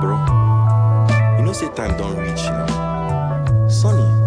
bro. You know say time don't reach now. Sonny.